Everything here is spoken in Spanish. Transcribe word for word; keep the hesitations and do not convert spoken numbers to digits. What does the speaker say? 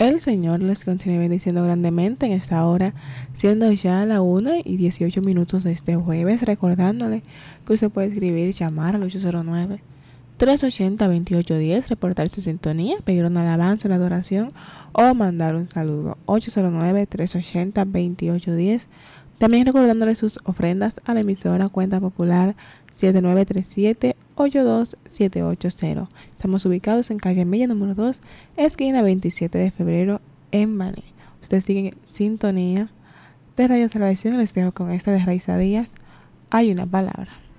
El Señor les continúe bendiciendo grandemente en esta hora, siendo ya la una y dieciocho minutos de este jueves, recordándole que usted puede escribir, llamar al ocho cero nueve, tres ochenta, veintiocho diez, reportar su sintonía, pedir una alabanza, una adoración o mandar un saludo. ocho cero nueve, tres ochenta, veintiocho diez. También recordándole sus ofrendas a la emisora Cuenta Popular siete nueve tres siete, ocho dos siete ocho cero. Estamos ubicados en calle Mella número dos, esquina veintisiete de febrero en Baní. Ustedes siguen en sintonía de Radio Salvación. Les dejo con esta de Raiza Díaz. Hay una palabra.